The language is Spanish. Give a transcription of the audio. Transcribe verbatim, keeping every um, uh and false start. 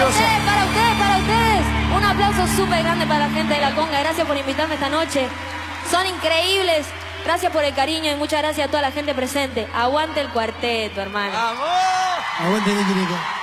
maravillosa. Para ustedes, para ustedes, para ustedes. Un aplauso súper grande para la gente de La Conga. Gracias por invitarme esta noche. Son increíbles. Gracias por el cariño y muchas gracias a toda la gente presente. Aguante el cuarteto, hermano. ¡Vamos! Aguante, Nicky Nico.